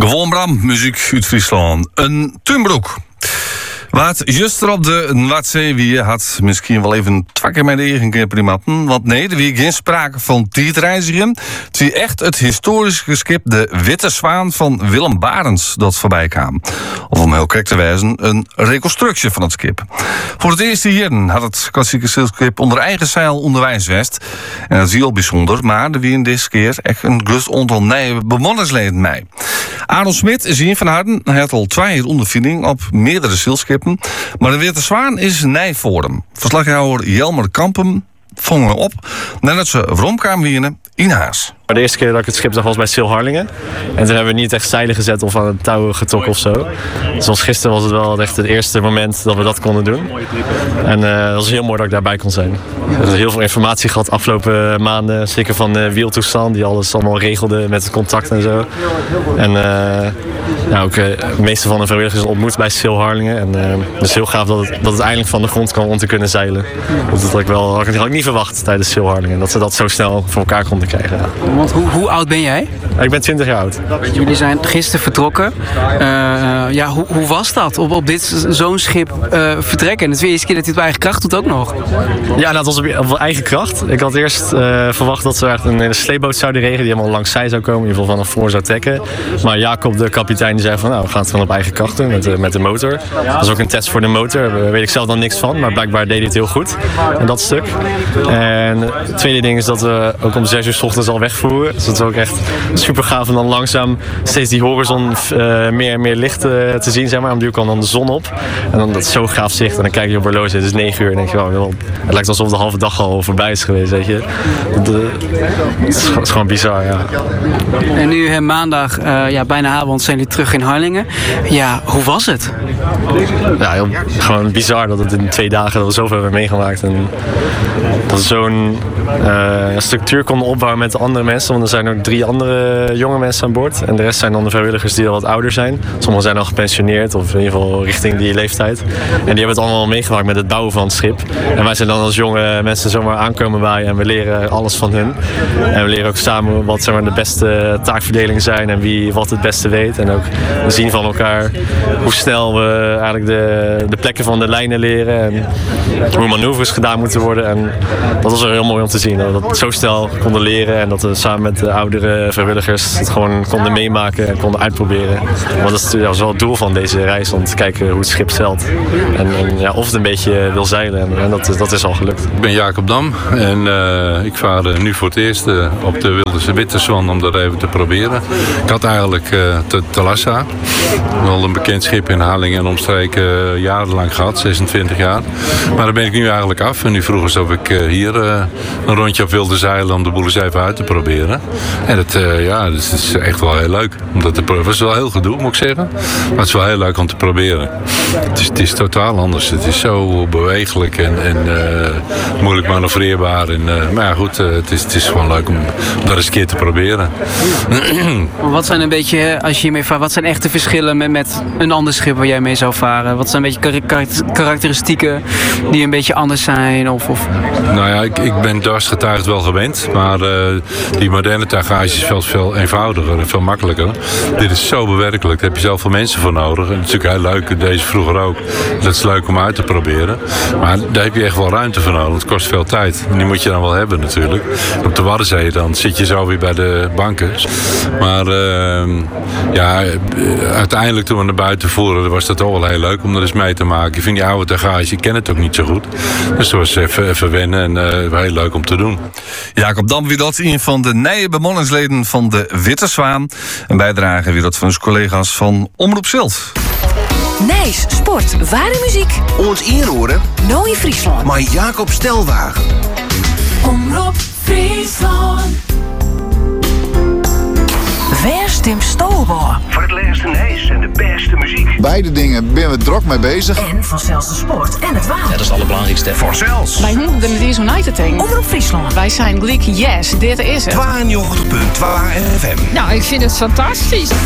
Gewoon Bram, muziek uit Friesland. Een tuinbroek. Wat juster op de Noordzee wie had misschien wel even 2 keer met de eigen keer primaten. Want nee, er was geen sprake van tijdreizigen. Het was echt het historische schip de Witte Zwaan van Willem Barents dat voorbij kwam. Of om heel correct te wijzen, een reconstructie van het schip. Voor het eerste hier had het klassieke zeilschip onder eigen zeil onderwijs west. En dat is heel bijzonder, maar er waren deze keer echt een groot aantal nieuwe bemanningsleden mee. Arnold Smit is hier van Harden. Hij had al 2 jaar ondervinding op meerdere zeilschippen. Maar de Witte Zwaan is nij voor hem. Verslaghouder Jelmer Kampen vong hem op nadat ze rondkwamen winnen in Haas. De eerste keer dat ik het schip zag was bij Sil Harlingen. En toen hebben we niet echt zeilen gezet of aan het touw getrokken of zo. Zoals gisteren was het wel echt het eerste moment dat we dat konden doen. En het was heel mooi dat ik daarbij kon zijn. We hebben heel veel informatie gehad afgelopen maanden. Zeker van Wieltoestand, die alles allemaal regelde met het contact en zo. En ook de meeste van de vrijwilligers ontmoet bij Sil Harlingen. En het is heel gaaf dat het eindelijk van de grond kwam om te kunnen zeilen. Dat had ik niet verwacht tijdens Sil Harlingen. Dat ze dat zo snel voor elkaar konden krijgen. Ja. Want hoe oud ben jij? Ik ben 20 jaar oud. Jullie zijn gisteren vertrokken. Hoe was dat? Op zo'n schip vertrekken? En het is de eerste keer dat hij het op eigen kracht doet ook nog. Ja, dat was op eigen kracht. Ik had eerst verwacht dat ze echt een hele sleepboot zouden regelen die helemaal langs zij zou komen. In ieder geval van voor zou trekken. Maar Jacob, de kapitein, die zei van we gaan het gewoon op eigen kracht doen met de motor. Dat was ook een test voor de motor. Daar weet ik zelf dan niks van. Maar blijkbaar deed hij het heel goed. En dat stuk. En het tweede ding is dat we ook om 6 uur 's ochtends al wegvoeren. Dus dat is ook echt super gaaf om dan langzaam steeds die horizon meer licht te zien, zeg maar. Om die kwam dan de zon op. En dan dat is zo gaaf zicht. En dan kijk je op horloge, het is 9 uur. En denk je, het lijkt alsof de halve dag al voorbij is geweest, weet je. Het is gewoon bizar, ja. En nu maandag, bijna avond, zijn jullie terug in Harlingen. Ja, hoe was het? Ja, gewoon bizar dat het in 2 dagen dat we zoveel hebben meegemaakt. En dat we zo'n structuur konden opbouwen met de andere mensen. Want er zijn ook 3 andere jonge mensen aan boord. En de rest zijn dan de vrijwilligers die al wat ouder zijn. Sommigen zijn al gepensioneerd of in ieder geval richting die leeftijd. En die hebben het allemaal meegemaakt met het bouwen van het schip. En wij zijn dan als jonge mensen zomaar aankomen waaien en we leren alles van hun. En we leren ook samen wat zeg maar, de beste taakverdelingen zijn en wie wat het beste weet. En ook we zien van elkaar hoe snel we eigenlijk de plekken van de lijnen leren en hoe manoeuvres gedaan moeten worden. En dat was wel heel mooi om te zien. Dat we zo snel konden leren en dat we samen met de oudere vrijwilligers het gewoon konden meemaken en konden uitproberen. Want dat was wel het doel van deze reis, om te kijken hoe het schip zeilt. En of het een beetje wil zeilen. En dat is al gelukt. Ik ben Jacob Dam en ik vaar nu voor het eerst op de Witte Zwaan om dat even te proberen. Ik had eigenlijk Thalassa, wel een bekend schip in Harlingen en omstreken jarenlang gehad, 26 jaar. Maar daar ben ik nu eigenlijk af en nu vroegen ze of ik hier een rondje op wilde zeilen om de boel eens even uit te proberen. En het is echt wel heel leuk. Het was wel heel gedoe, moet ik zeggen. Maar het is wel heel leuk om te proberen. Het is totaal anders. Het is zo bewegelijk en moeilijk manoeuvreerbaar. Maar ja, goed, het is gewoon leuk om dat eens een keer te proberen. Wat zijn een beetje, als je hiermee vaart, wat zijn echte verschillen met een ander schip waar jij mee zou varen? Wat zijn een beetje karakteristieken die een beetje anders zijn? Of? Nou ja, ik ben dwarsgetuigd wel gewend. Maar die moderne tuigage is veel eenvoudiger en veel makkelijker. Dit is zo bewerkelijk. Daar heb je zoveel mensen voor nodig. En het is natuurlijk heel leuk, deze vroeger ook. Dat is leuk om uit te proberen. Maar daar heb je echt wel ruimte voor nodig. Het kost veel tijd. En die moet je dan wel hebben natuurlijk. Op de Waddenzee dan zit je zo weer bij de banken. Maar uiteindelijk toen we naar buiten voeren was dat toch wel heel leuk om er eens mee te maken. Ik vind die oude tuigage, ik ken het ook niet zo goed. Dus dat was even wennen en heel leuk om te doen. Jacob Dam wie dat een van de nieuwe bemanningsleden van de Witte Zwaan. Een bijdrage wie dat van onze collega's van Omroep Zilt. Nijs, sport, ware muziek. Ons inroeren. Nooit Friesland. Maar Jacob Stelwagen. Omroep Friesland. Waar stemt Stolboor? Voor het laatste nieuws en de beste muziek. Beide dingen ben we druk mee bezig. En van zelfs de sport en het water. Dat is het allerbelangrijkste. Voor zelfs. Wij noemen de Nederlandse United team. Omroep Friesland. Wij zijn gelijk, yes, dit is het. 92.2 FM. Nou, ik vind het fantastisch.